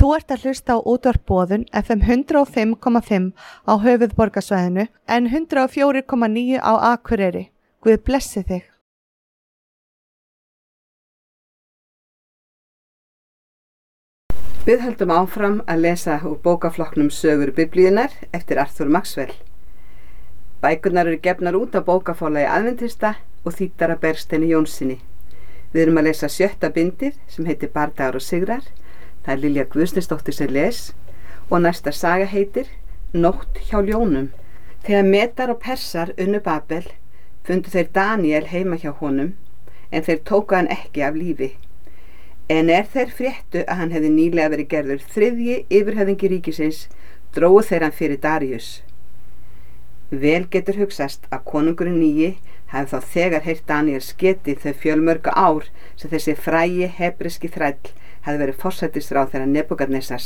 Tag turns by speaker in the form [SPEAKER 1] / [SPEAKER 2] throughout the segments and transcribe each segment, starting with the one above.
[SPEAKER 1] Þú ert að hlusta á útvarp Boðun FM 105,5 á höfuðborgarsvæðinu en 104,9 á Akureyri. Guð blessi þig.
[SPEAKER 2] Við höldum áfram að lesa úr bókaflokknum Sögur Biblíunnar eftir Arthur Maxwell. Bækurnar eru gefnar út af bókaforlagi Aðventista og þýddar af Bergsteini Jónssyni. Við erum að lesa 7. bindið sem heitir Bardagar og sigrar. Það er Lilja Guðsnýsdóttir sem les og næsta saga heitir Nótt hjá ljónum. Þegar Medar og Persar unnu Babel fundu þeir Daniel heima hjá honum en þeir tóku hann ekki af lífi. En þeir fréttu að hann hefði nýlega verið gerður 3. yfirhöfðingi ríkisins, drógu þeir hann fyrir Daríus. Vel getur hugsast að konungurinn nýji hafi þá þegar heyrt Daniels getið þau fjölmörgu ár sem þessi frægi hebreski þræll hafi verið forsætisráðherra Nebúkadnesars.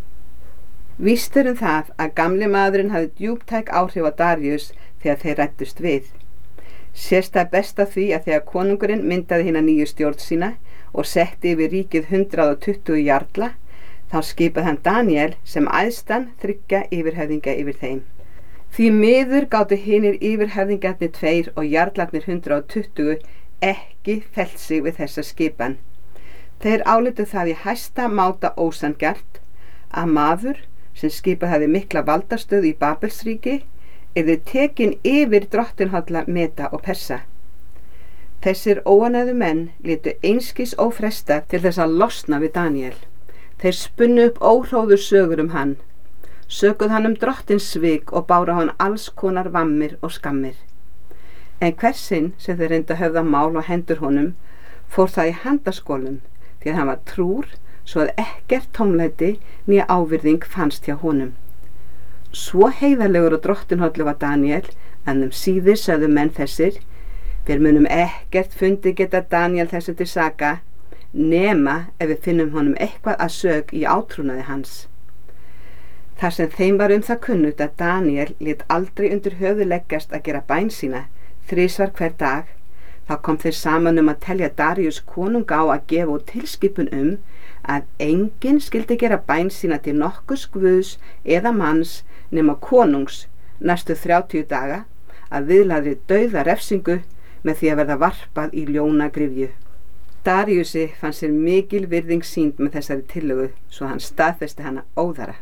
[SPEAKER 2] Víst er það að gamli maðurinn hafi djúptæk áhrif á Daríus þegar þeir ræddust við. Sést það best af því að þegar konungurinn myndaði hina nýju stjórn sína og setti yfir ríkið 120 jarla, þá skipaði hann Daniel sem æðstan 3 yfirhöfðinga yfir þeim. Því miður gátu hinir yfirhöfðingarnir 2 og jarlarnir 120 ekki fellt sig við þessa skipan. Þeir álitu það í hæsta máta ósanngjarnt að maður sem skipað hafi mikla valdastöð í Babelsríki yrði tekin yfir drottinholla Meda og Persa. Þessir óanægðu menn létu einskis ófresta til þess að losna við Daniel. Þeir spunnu upp óhróður sögur hann, sökuð hann drottins svik og báru hann alls konar vammir og skammir. En hversinn sem þeir reyndu að höfða mál á hendur honum, fór það í handaskólum, því að hann var trúr, svo að ekkert tómlæti né ávirðing fannst hjá honum. Svo heiðarlegur og drottinhollu var Daniel, en síðir sögðu menn þessir: við munum ekkert fundi geta Daniel þessu til saka, nema ef við finnum honum eitthvað að sök í átrúnaði hans. Þar sem þeim var það kunnugt að Daniel lét aldrei undir höfuð leggjast að gera bæn sína 3 hver dag, þá kom þeir saman að telja Daríus konung á að gefa út tilskipun að enginn skyldi gera bæn sína til nokkurs guðs eða manns nema konungs næstu 30 daga, að viðlaðri dauða refsingu með því að verða varpað í ljónagryfju. Daríusi fann sér mikil virðing sýnd með þessari tillögu, svo hann staðfesti hana óðara.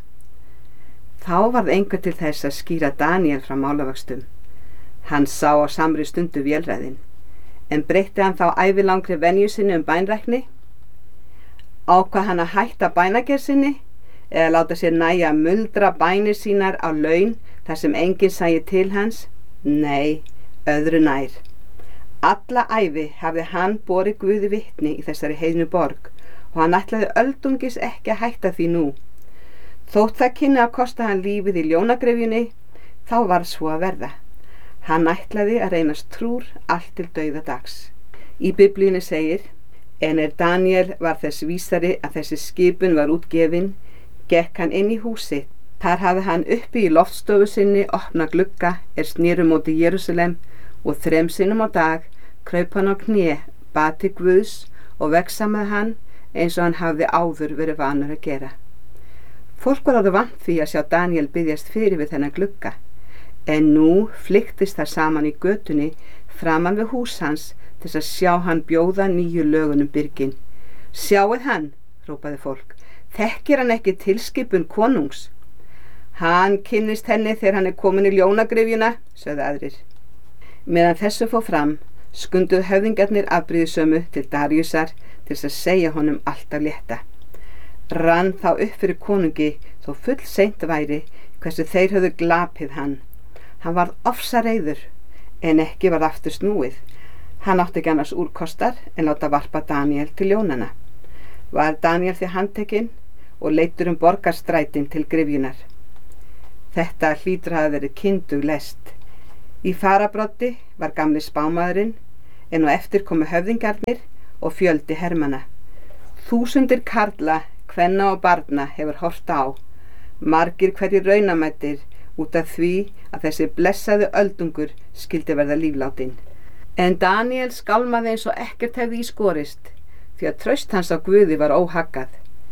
[SPEAKER 2] Þá varð einhver til þess að skýra Daniel frá málavöxtum. Hann sá á samri stundu vélræðin, en breytti hann þá ævilangri venju sinni bænrækni? Ákvað hann að hætta bænagerð sinni, eða láta sér nægja að muldra bænir sínar á laun þar sem enginn sæi til hans? Nei, öðru nær. Alla ævi hafði hann borið Guði vitni í þessari heiðnu borg og hann ætlaði öldungis ekki að hætta því nú. Þótt það kynni að kosta hann lífið í ljónagrefjunni, þá var svo að verða. Hann ætlaði að reynast trúr allt til dauðadags. Í Biblíunni segir: en Daniel var þess vísari að þessi skipun var útgefin, gekk hann inn í húsið. Þar hafði hann uppi í loftstofu sinni opna glugga snéru móti Jerúsalem og 3 sinnum á dag kraup hann á kné, bað til Guðs og vegsamaði hann eins og hann hafði áður verið vanur að gera. Fólk var orðið vant því að sjá Daniel biðjast fyrir við þennan glugga, en nú flyktist það saman í götunni framan við hús hans til að sjá hann bjóða nýju lögunum byrgin. Sjáið hann, hrópaði fólk, þekkir hann ekki tilskipun konungs? Hann kynnist henni þegar hann komin í ljónagrifjuna, sögðu aðrir. Meðan þessu fór fram, skunduðu höfðingarnir afbrýðisömu til Daríusar til að segja honum allt af létta. Rann þá upp fyrir konungi þó full seint væri hversu þeir höfðu glapið hann. Hann varð ofsareiður, en ekki varð aftur snúið. Hann átti ekki annars úrkostar en láta varpa Daniel til ljónana. Var Daniel því handtekinn og leiddur borgarstrætin til gryfjunar. Þetta hlýtur hafa verið kyndug lest. Í farabroddi var gamli spámaðurinn, en á eftir komu höfðingarnir og fjöldi hermanna. 1000 karla, kvenna og barna hefur horft á, margir hverjir raunamættir út af því að þessi blessaði öldungur skyldi verða lífláttinn. En Daniel skálmaði eins og ekkert hefði í skorist, því að traust hans á Guði var óhaggað.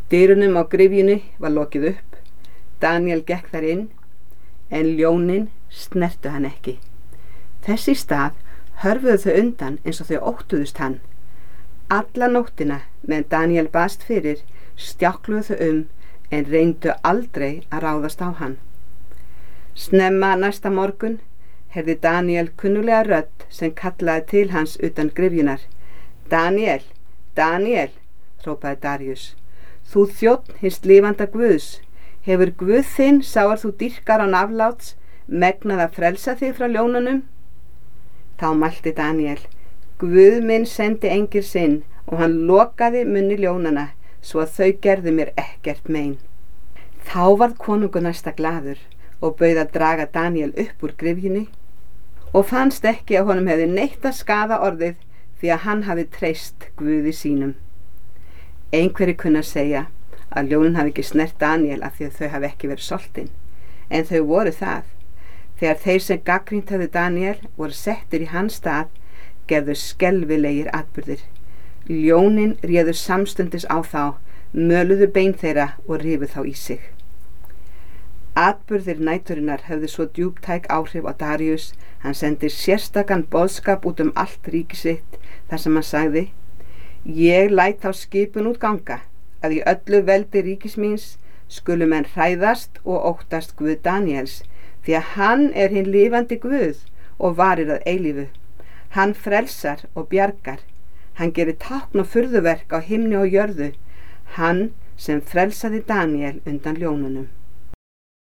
[SPEAKER 2] Dyrunum á gryfjunni var lokið upp. Daniel gekk þar inn, en ljónin snertu hann ekki. Þess í stað hörfuðu þau undan eins og þau óttuðust hann. Alla nóttina meðan Daniel baðst fyrir stjákluðu þau en reyndu aldrei að ráðast á hann. Snemma næsta morgun heyrði Daniel kunnulega rödd sem kallaði til hans utan gryfjunar. Daniel, Daniel, hrópaði Daríus, þú þjónn hins lifanda Guðs, hefur Guð þinn, sáar þú dýrkar án afláts, megnað að frelsa þig frá ljónunum? Þá mælti Daniel, Guð minn sendi engil sinn og hann lokaði munni ljónana svo að þau gerðu mér ekkert mein. Þá varð konungur næsta glaður og bauð að draga Daniel upp úr gryfjunni og fannst ekki að honum hefði neitt að skaða orðið því að hann hafi treyst Guði sínum. Einhverjir kunna segja að ljónin hafi ekki snert Daniel af því að þau hafi ekki verið soltin, en þau voru það. Þegar þeir sem gagnrýnt höfðu Daniel voru settir í hans stað, gerðu skelfilegir atburðir. Ljónin réðu samstundis á þá, möluðu bein þeirra og rifu þá í sig. Atburðir næturinnar höfðu svo djúptæk áhrif á Daríus, hann sendi sérstakan boðskap út allt ríki sitt, þar sem hann sagði, ég læt þá skipun út ganga, að í öllu veldi ríkis míns skulu menn hræðast og óttast Guð Daniels, því að hann er hinn lifandi Guð og varir að eilífu. Hann frelsar og bjargar, hann gerir tákn og furðuverk á himni og jörðu, hann sem frelsaði Daniel undan ljónunum.